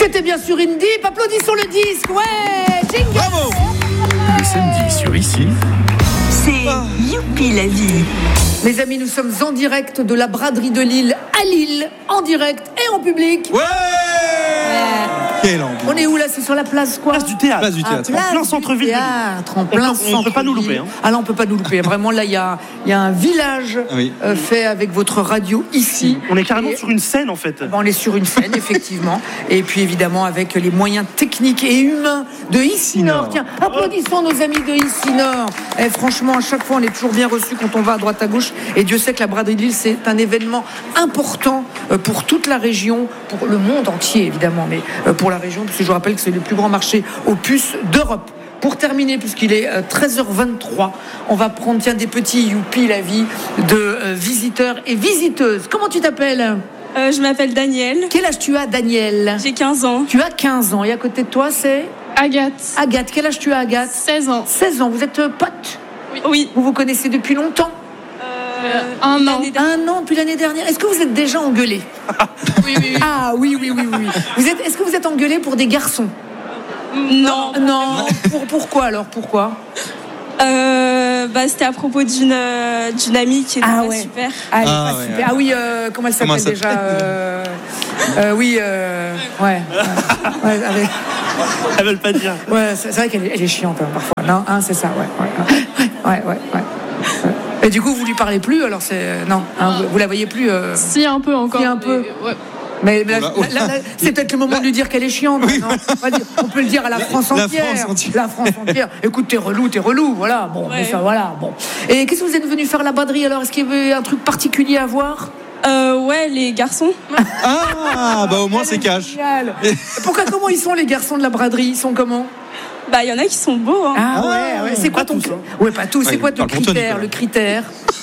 C'était bien sûr Indie. Applaudissons le disque. Ouais, jingle. Bravo. Le samedi sur Ici, c'est Youpi la vie. Les amis, nous sommes en direct de la braderie de Lille à Lille, en direct et en public. Ouais. Quelle ambiance. On est où là? C'est sur la place quoi? Place du théâtre. Place du théâtre. Place En plein du centre-ville. théâtre, en plein centre-ville. On ne peut pas nous louper. Hein. Ah là, on peut pas nous louper. Vraiment, là, il y a un village fait avec votre radio ici. On est carrément sur une scène en fait. On est sur une scène, effectivement. Et puis, évidemment, avec les moyens techniques et humains de Ici Nord. Tiens, applaudissons nos amis de Ici Nord. Et franchement, à chaque fois, on est toujours bien reçus quand on va à droite à gauche. Et Dieu sait que la braderie de Lille, c'est un événement important pour toute la région, pour le monde entier, évidemment, mais pour la région, parce que je vous rappelle que c'est le plus grand marché aux puces d'Europe. Pour terminer, puisqu'il est 13h23, on va prendre des petits youpi la vie de visiteurs et visiteuses. Comment tu t'appelles? Je m'appelle Daniel. Quel âge tu as, Daniel? J'ai 15 ans. Tu as 15 ans. Et à côté de toi, c'est Agathe. Agathe. Quel âge tu as, Agathe? 16 ans. 16 ans. Vous êtes potes? Oui. Vous vous connaissez depuis longtemps? Un an. Un an, depuis l'année dernière. Est-ce que vous êtes déjà engueulés? Oui. Ah oui. Est-ce que vous êtes engueulés pour des garçons? Non. Pourquoi alors? Pourquoi? C'était à propos d'une amie qui était pas super. Super. Ah oui, comment elle s'appelle déjà? Avec... Elles veulent pas dire. Ouais, c'est vrai qu'elle est chiante parfois. Non, c'est ça, ouais. Et du coup, vous lui parlez plus, alors c'est... Non, vous la voyez plus Si, un peu encore. Si, un peu. Ouais. Mais là, c'est peut-être le moment de lui dire qu'elle est chiante. Oui. Non, on peut le dire à la France entière. La France entière. Écoute, t'es relou, voilà. Bon, ouais. Mais ça, voilà. Bon. Et qu'est-ce que vous êtes venu faire à la braderie alors? Est-ce qu'il y avait un truc particulier à voir? Ouais, les garçons. Ah, bah au moins c'est cash. Comment ils sont les garçons de la braderie? Ils sont comment? Il y en a qui sont beaux. Hein. Ah ouais. C'est quoi ton... Ouais, pas tous. C'est quoi ton critère? Le critère?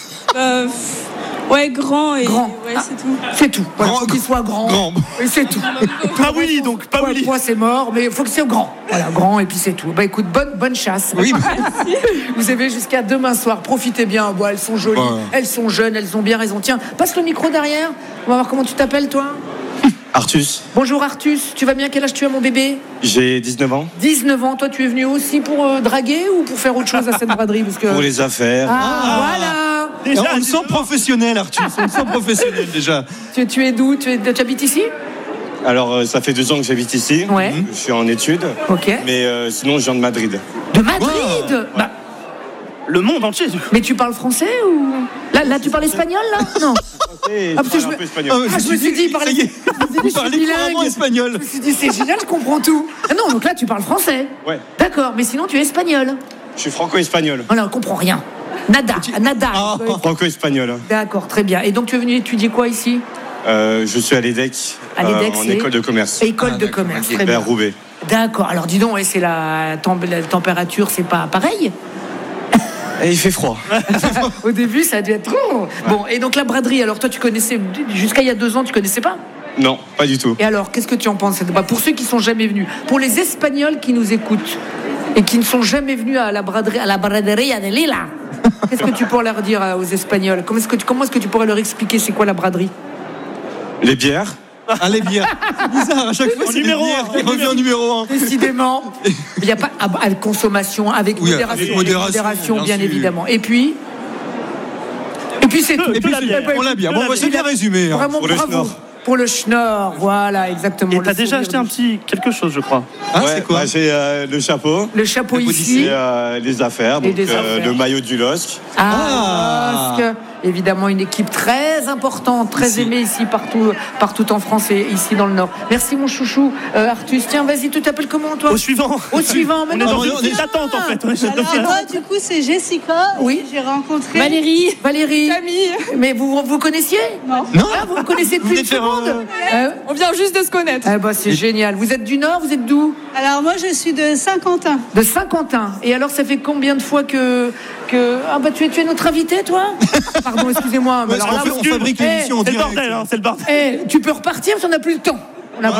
Ouais, grand et... Grand. Ouais, c'est tout. C'est tout. Voilà, faut qu'il soit grand. Et c'est tout. Pas Willy, donc. Pas Willy. Moi, c'est mort, mais il faut que c'est grand. Voilà, grand et puis c'est tout. Bah écoute, bonne chasse. Oui. Vous avez jusqu'à demain soir. Profitez bien. Bon, elles sont jolies, elles sont jeunes, elles ont bien raison. Tiens, passe le micro derrière. On va voir comment tu t'appelles, toi. Artus. Bonjour Artus, tu vas bien? Quel âge tu as, mon bébé? J'ai 19 ans. 19 ans, toi tu es venu aussi pour draguer ou pour faire autre chose à cette braderie? Parce que... Pour les affaires. Voilà. Déjà, on le sent professionnel, Arthur. On le sent professionnel déjà. Tu es d'où? Tu habites ici? Alors, ça fait 2 ans que j'habite ici. Ouais. Je suis en études. Ok. Mais sinon, je viens de Madrid. De Madrid? Ouais. Le monde entier. Mais tu parles français ou... Là tu parles espagnol, là? Non. Parce que je parle un peu espagnol. Je me suis dit, il parlait couramment espagnol. Je me suis dit, c'est génial, je comprends tout. Ah non, donc là, tu parles français. Ouais. D'accord, mais sinon, tu es espagnol. Je suis franco-espagnol. Oh là, on comprend rien. Nada. Franco-espagnol. D'accord, très bien. Et donc, tu es venu étudier quoi ici? Je suis à l'EDEC. En école de commerce. École de commerce, très bien. Vers Roubaix. D'accord. Alors, dis donc, c'est la température, c'est pas pareil? Et il fait froid. Au début, ça a dû être trop. Bon, et donc la braderie, alors toi, tu connaissais, jusqu'à il y a 2 ans, tu connaissais pas? Non, pas du tout. Et alors, qu'est-ce que tu en penses? Pour ceux qui sont jamais venus, pour les Espagnols qui nous écoutent et qui ne sont jamais venus à la braderie de Lille, qu'est-ce que tu pourrais leur dire aux Espagnols? Comment est-ce que tu pourrais leur expliquer c'est quoi la braderie? Les bières. Les bières. C'est bizarre, à chaque fois, c'est numéro 1 qui revient en numéro 1. Décidément. Il n'y a pas avec consommation, avec modération, bien évidemment. Et puis c'est tout. Et puis on l'a bien. Bon, c'est bien résumé. Vraiment, pour le bravo. schnorr. Pour le schnorr, voilà, exactement. Et t'as déjà acheté un petit quelque chose, je crois. C'est quoi? J'ai le chapeau. Le chapeau ici. Et les affaires. Donc, le maillot du LOSC. LOSC. Évidemment, une équipe très importante, très aimée ici, partout en France et ici dans le Nord. Merci, mon chouchou. Artus, tiens, vas-y, tu t'appelles comment, toi? Au suivant. On est dans une petite attente, en fait. Alors, moi, du coup, c'est Jessica. Oui. J'ai rencontré Valérie. Camille. Mais vous connaissiez? Non. Vous me connaissez depuis une seconde? On vient juste de se connaître. C'est génial. Vous êtes du Nord? Vous êtes d'où? Alors, moi, je suis de Saint-Quentin. De Saint-Quentin. Et alors, ça fait combien de fois que... tu es notre invité, toi? Pardon, excusez-moi. Mais alors là, on fabrique l'émission en direct. C'est le bordel. Tu peux repartir parce qu'on n'a plus le temps.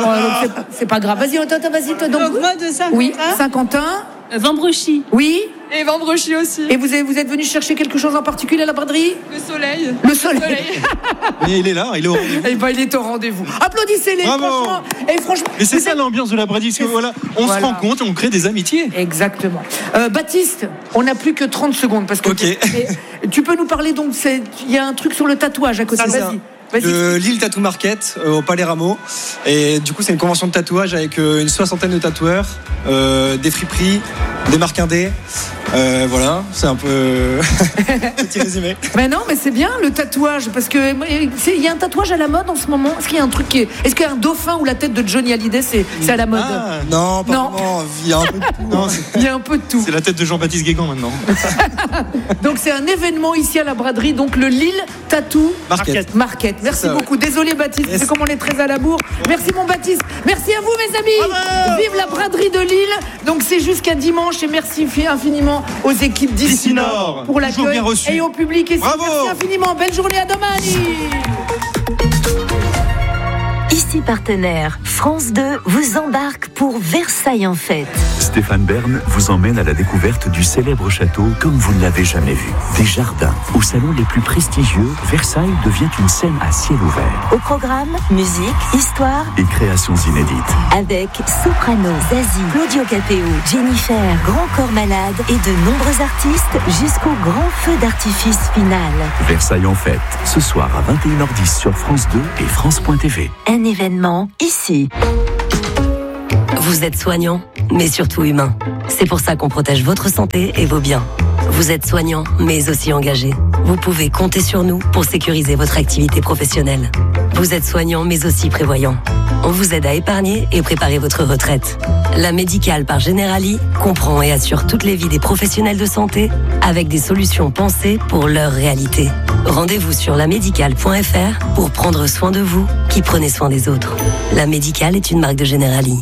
C'est pas grave. Vas-y, toi. Donc, moi, de Saint-Quentin. Oui, Saint-Quentin. Vambrechy. Oui. Et vin brochi aussi. Et vous êtes venu chercher quelque chose en particulier à la braderie? Le soleil. Le soleil. Et il est là, il est au rendez-vous. Eh ben, il est au rendez-vous. Applaudissez-les, franchement. Et franchement. Mais c'est ça l'ambiance de la braderie, parce que voilà, on se rencontre et on crée des amitiés. Exactement. Baptiste, on n'a plus que 30 secondes parce que tu peux nous parler donc, il y a un truc sur le tatouage à côté. Vas-y. De Lille Tattoo Market au Palais Rameau, et du coup c'est une convention de tatouage avec une 60aine de tatoueurs, des friperies, des marques indés, voilà, c'est un peu petit résumé. Mais non, mais c'est bien le tatouage, parce que il y a un tatouage à la mode en ce moment. Est-ce qu'il y a un truc est-ce qu'il y a un dauphin ou la tête de Johnny Hallyday, c'est à la mode? Non, pas vraiment, il y a un peu de tout. Non, il y a un peu de tout. C'est la tête de Jean-Baptiste Guégan maintenant. Donc c'est un événement ici à la braderie, donc le Lille Tattoo Market. Merci beaucoup. Désolé Baptiste, c'est comme on est très à la bourre. Merci mon Baptiste. Merci à vous mes amis. Vive la braderie de Lille. Donc c'est jusqu'à dimanche et merci infiniment aux équipes d'ici Nord pour l'accueil et au public. Et merci infiniment. Belle journée à Domani. Ici partenaire, France 2 vous embarque pour Versailles en fête. Stéphane Bern vous emmène à la découverte du célèbre château comme vous ne l'avez jamais vu. Des jardins aux salons les plus prestigieux, Versailles devient une scène à ciel ouvert. Au programme, musique, histoire et créations inédites. Avec Soprano, Zazie, Claudio Capéo, Jennifer, Grand Corps Malade et de nombreux artistes jusqu'au grand feu d'artifice final. Versailles en fête, ce soir à 21h10 sur France 2 et France.tv. Un événement ici. Vous êtes soignant, mais surtout humain. C'est pour ça qu'on protège votre santé et vos biens. Vous êtes soignant, mais aussi engagé. Vous pouvez compter sur nous pour sécuriser votre activité professionnelle. Vous êtes soignant, mais aussi prévoyant. On vous aide à épargner et préparer votre retraite. La Médicale par Generali comprend et assure toutes les vies des professionnels de santé avec des solutions pensées pour leur réalité. Rendez-vous sur lamédicale.fr pour prendre soin de vous qui prenez soin des autres. La Médicale est une marque de Generali.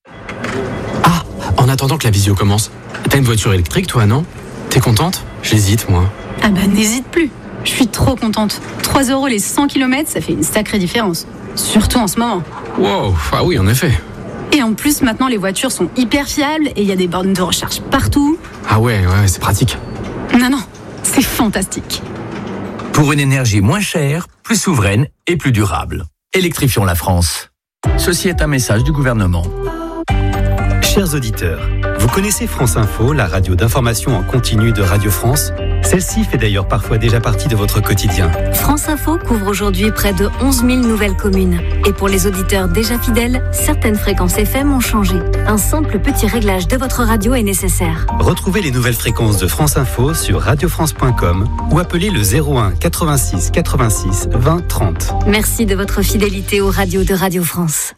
Ah, en attendant que la visio commence, t'as une voiture électrique toi, non? T'es contente? J'hésite moi. Ah bah n'hésite plus, je suis trop contente. 3 € les 100 km, ça fait une sacrée différence. Surtout en ce moment. Wow, ah oui en effet. Et en plus maintenant les voitures sont hyper fiables et il y a des bornes de recharge partout. Ah ouais, c'est pratique. Non, c'est fantastique. Pour une énergie moins chère, plus souveraine et plus durable. Électrifions la France. Ceci est un message du gouvernement. Chers auditeurs, vous connaissez France Info, la radio d'information en continu de Radio France? Celle-ci fait d'ailleurs parfois déjà partie de votre quotidien. France Info couvre aujourd'hui près de 11 000 nouvelles communes. Et pour les auditeurs déjà fidèles, certaines fréquences FM ont changé. Un simple petit réglage de votre radio est nécessaire. Retrouvez les nouvelles fréquences de France Info sur radiofrance.com ou appelez le 01 86 86 20 30. Merci de votre fidélité aux radios de Radio France.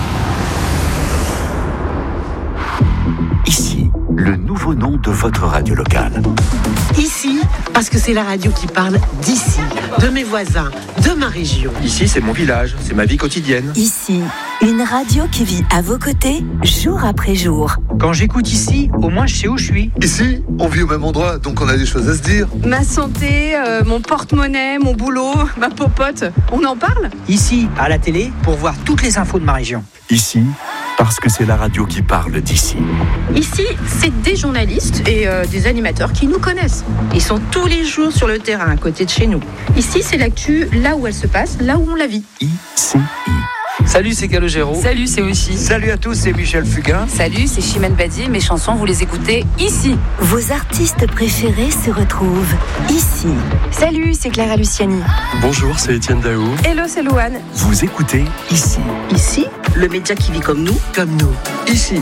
Ici, le nouveau nom de votre radio locale. Ici, parce que c'est la radio qui parle d'ici, de mes voisins, de ma région. Ici, c'est mon village, c'est ma vie quotidienne. Ici, une radio qui vit à vos côtés, jour après jour. Quand j'écoute ici, au moins je sais où je suis. Ici, on vit au même endroit, donc on a des choses à se dire. Ma santé, mon porte-monnaie, mon boulot, ma popote, on en parle? Ici, à la télé, pour voir toutes les infos de ma région. Ici, parce que c'est la radio qui parle d'ici. Ici, c'est des journalistes et des animateurs qui nous connaissent. Ils sont tous les jours sur le terrain, à côté de chez nous. Ici, c'est l'actu, là où elle se passe, là où on la vit. ICI. Salut, c'est Calogero. Salut, c'est Aussi. Salut à tous, c'est Michel Fugain. Salut, c'est Chimène Badi. Mes chansons, vous les écoutez ici. Vos artistes préférés se retrouvent ici. Salut, c'est Clara Luciani. Bonjour, c'est Étienne Daou. Hello, c'est Louane. Vous écoutez ici. Ici, le média qui vit comme nous. Ici.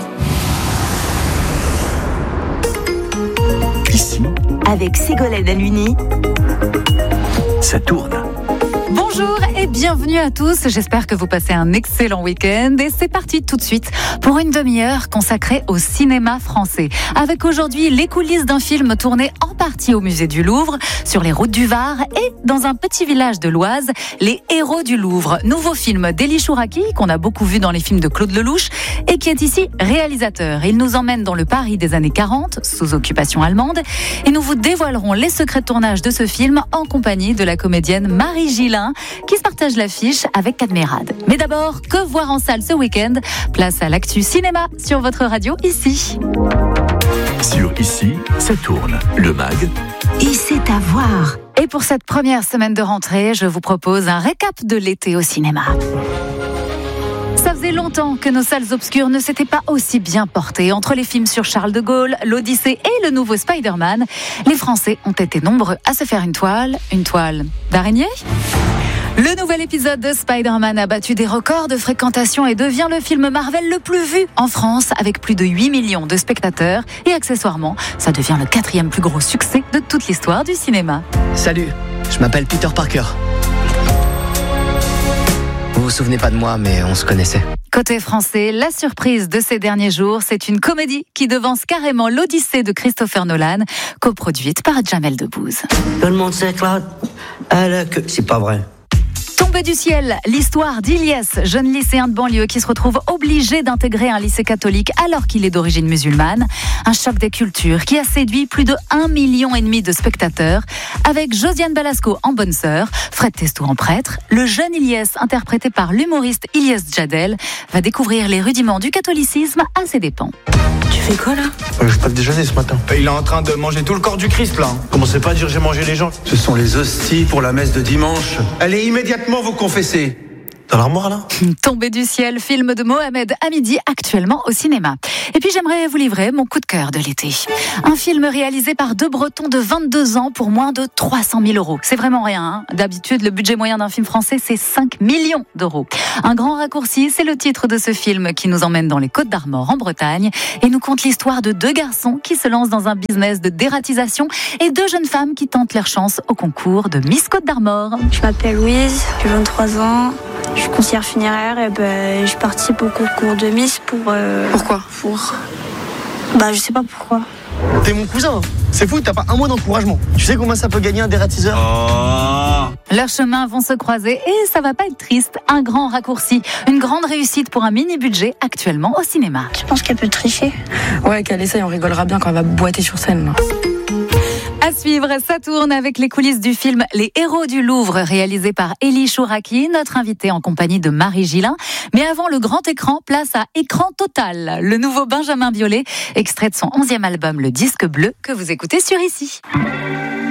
Ici. Avec Ségolène Aluni. Ça tourne. Bonjour et bienvenue à tous, j'espère que vous passez un excellent week-end et c'est parti tout de suite pour une demi-heure consacrée au cinéma français. Avec aujourd'hui les coulisses d'un film tourné en partie au musée du Louvre, sur les routes du Var et dans un petit village de l'Oise, Les Héros du Louvre. Nouveau film d'Élie Chouraki qu'on a beaucoup vu dans les films de Claude Lelouch et qui est ici réalisateur. Il nous emmène dans le Paris des années 40, sous occupation allemande, et nous vous dévoilerons les secrets de tournage de ce film en compagnie de la comédienne Marie Gillin, qui se partage l'affiche avec Cadmerade. Mais d'abord, que voir en salle ce week-end? Place à l'actu cinéma sur votre radio ici. Sur Ici, ça tourne. Le MAG. Et c'est à voir. Et pour cette première semaine de rentrée, je vous propose un récap de l'été au cinéma. Ça faisait longtemps que nos salles obscures ne s'étaient pas aussi bien portées. Entre les films sur Charles de Gaulle, l'Odyssée et le nouveau Spider-Man, les Français ont été nombreux à se faire une toile d'araignée. Le nouvel épisode de Spider-Man a battu des records de fréquentation et devient le film Marvel le plus vu en France, avec plus de 8 millions de spectateurs. Et accessoirement, ça devient le 4e plus gros succès de toute l'histoire du cinéma. Salut, je m'appelle Peter Parker. Vous vous souvenez pas de moi, mais on se connaissait. Côté français, la surprise de ces derniers jours, c'est une comédie qui devance carrément l'Odyssée de Christopher Nolan, coproduite par Jamel Debbouze. Tout le monde s'éclate à la queue. C'est pas vrai. Tombé du ciel, l'histoire d'Ilyes, jeune lycéen de banlieue qui se retrouve obligé d'intégrer un lycée catholique alors qu'il est d'origine musulmane. Un choc des cultures qui a séduit plus de 1,5 million de spectateurs. Avec Josiane Balasco en bonne sœur, Fred Testo en prêtre, le jeune Ilyes, interprété par l'humoriste Ilyes Djadel, va découvrir les rudiments du catholicisme à ses dépens. Tu fais quoi là ? J'ai pas de déjeuner ce matin. Il est en train de manger tout le corps du Christ là. Commencez pas à dire j'ai mangé les gens. Ce sont les hosties pour la messe de dimanche. Allez immédiatement vous confesser. Dans l'armoire là ? Tombé du ciel, film de Mohamed Hamidi, actuellement au cinéma. Et puis j'aimerais vous livrer mon coup de cœur de l'été. Un film réalisé par deux Bretons de 22 ans pour moins de 300 000 €. C'est vraiment rien, hein. D'habitude, le budget moyen d'un film français, c'est 5 millions d'euros. Un grand raccourci, c'est le titre de ce film qui nous emmène dans les Côtes d'Armor en Bretagne et nous conte l'histoire de deux garçons qui se lancent dans un business de dératisation et deux jeunes femmes qui tentent leur chance au concours de Miss Côte d'Armor. Je m'appelle Louise, j'ai 23 ans. Je suis conseillère funéraire et je participe au concours de Miss pour... Pourquoi ? Je sais pas pourquoi. T'es mon cousin, c'est fou, t'as pas un mot d'encouragement. Tu sais combien ça peut gagner un dératiseur ? Leurs chemins vont se croiser et ça va pas être triste. Un grand raccourci, une grande réussite pour un mini-budget actuellement au cinéma. Je pense qu'elle peut tricher. Ouais, qu'elle essaye, on rigolera bien quand elle va boiter sur scène. Là. À suivre, ça tourne avec les coulisses du film Les Héros du Louvre, réalisé par Elie Chouraki, notre invité en compagnie de Marie Gillin. Mais avant le grand écran, place à Écran Total, le nouveau Benjamin Biolay, extrait de son 11e album Le Disque Bleu, que vous écoutez sur Ici.